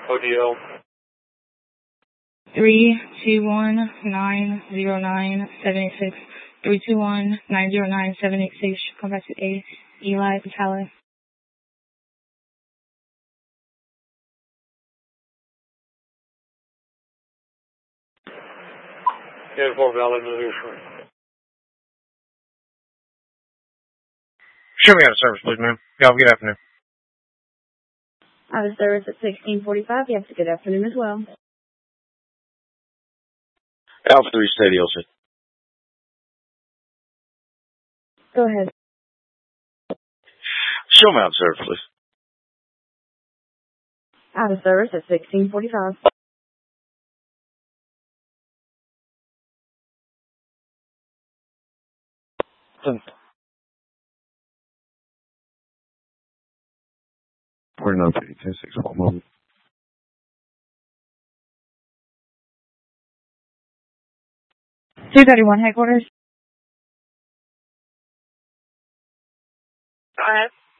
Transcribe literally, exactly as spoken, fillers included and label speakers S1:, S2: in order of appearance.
S1: O D L.
S2: Three two one nine zero nine seven eight six. Three two one nine zero nine seven eight six. Come back to A. Eli Vitale.
S1: ten four valid resolution.
S3: Show me out of service, please, ma'am. Y'all, good afternoon.
S2: Out of service at sixteen forty-five. Yes, good afternoon as well.
S4: Alpha three, steady, Elsa.
S2: Go ahead.
S4: Show me out of service, please.
S2: Out of service at sixteen forty-five.
S4: forty-nine fifty, ten six, one moment.
S2: two thirty-one headquarters.
S5: Go ahead.